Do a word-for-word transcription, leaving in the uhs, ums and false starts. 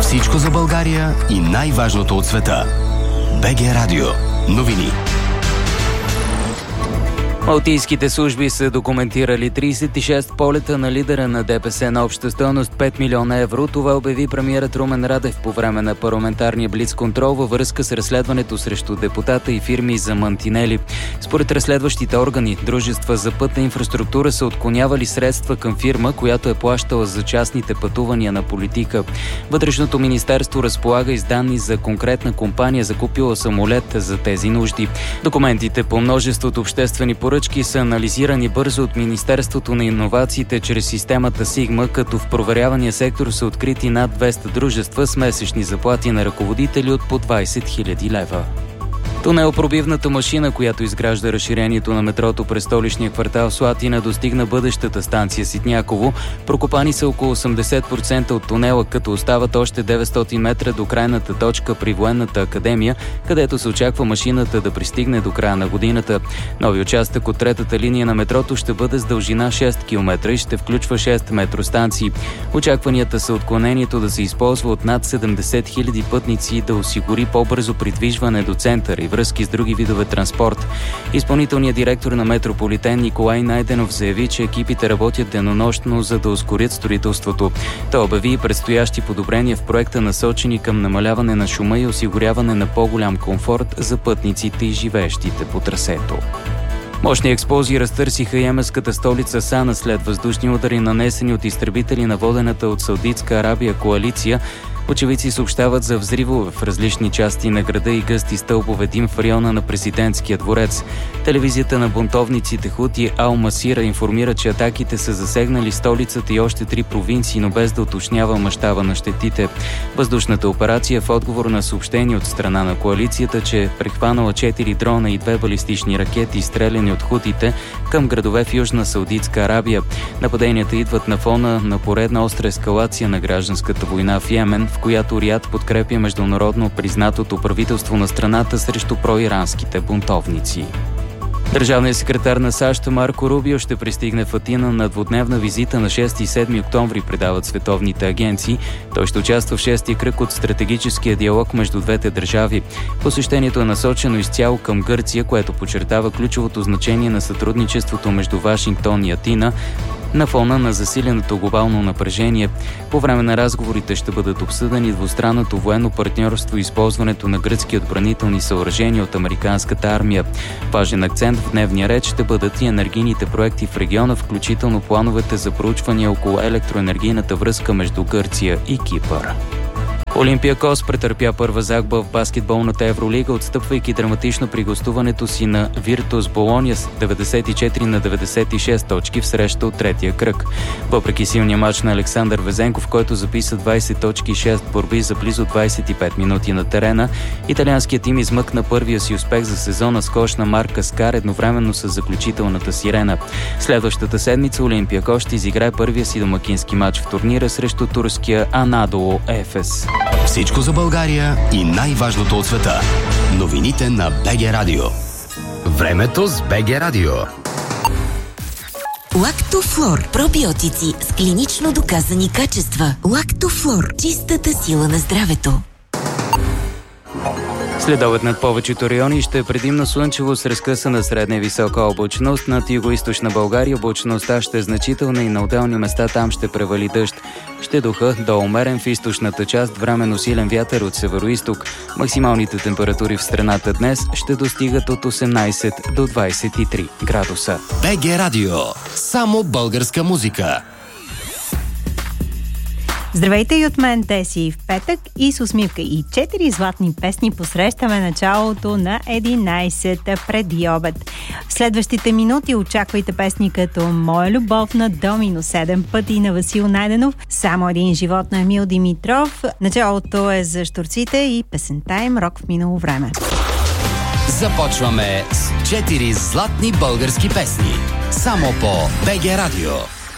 Всичко за България и най-важното от света. БГ Радио. Новини. Малтийските служби са документирали тридесет и шест полета на лидера на ДПС на обща стойност пет милиона евро. Това обяви премиерът Румен Радев по време на парламентарния блицконтрол във връзка с разследването срещу депутата и фирми за мантинели. Според разследващите органи, дружества за пътна инфраструктура са отклонявали средства към фирма, която е плащала за частните пътувания на политика. Вътрешното министерство разполага и с данни за конкретна компания, закупила самолет за тези нужди. Документите по множеството обществени поръчки са анализирани бързо от Министерството на иновациите чрез системата Сигма, като в проверявания сектор са открити над двеста дружества с месечни заплати на ръководители от по двайсет хиляди лева. Тунелпробивната машина, която изгражда разширението на метрото през столичния квартал Слатина, достигна бъдещата станция Ситняково. Прокопани са около осемдесет процента от тунела, като остават още деветстотин метра до крайната точка при Военната академия, където се очаква машината да пристигне до края на годината. Нови участък от третата линия на метрото ще бъде с дължина шест километра и ще включва шест метростанции. Очакванията са отклонението да се използва от над седемдесет хиляди пътници и да осигури по-бързо придвижване до центъра и връзки с други видове транспорт. Изпълнителният директор на Метрополитен Николай Найденов заяви, че екипите работят денонощно, за да ускорят строителството. Той обяви и предстоящи подобрения в проекта, насочени към намаляване на шума и осигуряване на по-голям комфорт за пътниците и живеещите по трасето. Мощни експлозии разтърсиха йеменската столица Сана след въздушни удари, нанесени от изтребители на водената от Саудитска Арабия коалиция. Очевидци съобщават за взривове в различни части на града и гъсти стълбове дим в района на президентския дворец. Телевизията на бунтовниците Хути Ал Масира информира, че атаките са засегнали столицата и още три провинции, но без да уточнява мащаба на щетите. Въздушната операция е в отговор на съобщение от страна на коалицията, че е прехванала четири дрона и две балистични ракети, стреляни от хутите към градове в Южна Саудитска Арабия. Нападенията идват на фона на поредна остра ескалация на гражданската война в Йемен, в която Риад подкрепя международно признатото правителство на страната срещу проиранските бунтовници. Държавният секретар на САЩ Марко Рубио ще пристигне в Атина на двудневна визита на шести и седми октомври, предават световните агенции. Той ще участва в шестия кръг от стратегическия диалог между двете държави. Посещението е насочено изцяло към Гърция, което подчертава ключовото значение на сътрудничеството между Вашингтон и Атина на фона на засиленото глобално напрежение. По време на разговорите ще бъдат обсъдени двустранното военно партньорство и използването на гръцки отбранителни съоръжения от американската армия. Важен акцент в дневния ред ще бъдат и енергийните проекти в региона, включително плановете за проучвания около електроенергийната връзка между Гърция и Кипър. Олимпиакос претърпя първа загуба в баскетболната Евролига, отстъпвайки драматично при гостуването си на Виртус Болония с деветдесет и четири на деветдесет и шест точки в среща от третия кръг. Въпреки силния мач на Александър Везенков, който записа двайсет точки и шест борби за близо двайсет и пет минути на терена, италианският тим измъкна първия си успех за сезона с кош на Марка Скар едновременно с заключителната сирена. Следващата седмица Олимпиакос ще изиграе първия си домакински мач в турнира срещу турския Анадолу Ефес. Всичко за България и най-важното от света. Новините на БГ Радио. Времето с БГ Радио. Лактофлор. Пробиотици с клинично доказани качества. Лактофлор. Чистата сила на здравето. Следобед над повечето райони ще е предимно слънчево с разкъсана средна и висока облачност. Над югоизточна България облачността ще е значителна и на отделни места там ще превали дъжд. Ще духа до умерен в източната част, временно силен вятър от североизток. Максималните температури в страната днес ще достигат от осемнайсет до двайсет и три градуса. БГ Радио. Само българска музика. Здравейте и от мен, Теси, в петък и с усмивка и четири златни песни посрещаме началото на единайсет преди обед. В следващите минути очаквайте песни като Моя любов на Домино, седем пъти на Васил Найденов, Само един живот на Емил Димитров. Началото е за щурците и песента им Рок в минало време. Започваме с четири златни български песни. Само по БГ Радио.